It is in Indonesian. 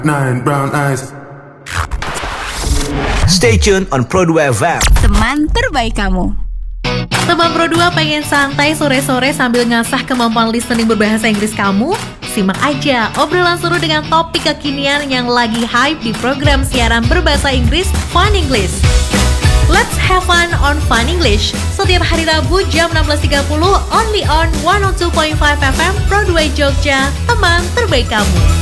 Nine brown eyes. Stay tuned on Pro2 FM. Teman terbaik kamu. Teman Pro2 pengen santai sore-sore sambil ngasah kemampuan listening berbahasa Inggris kamu? Simak aja obrolan seru dengan topik kekinian yang lagi hype di program siaran berbahasa Inggris Fun English. Let's have fun on Fun English. Setiap hari Rabu jam 16.30 only on 102.5 FM Pro2 Jogja, teman terbaik kamu.